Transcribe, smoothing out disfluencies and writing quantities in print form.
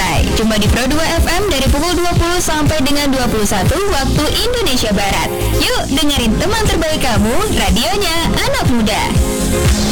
santai. Cuma di Pro 2 FM dari pukul 20 sampai dengan 21 waktu Indonesia Barat. Yuk dengerin teman terbaik kamu, radionya anak muda.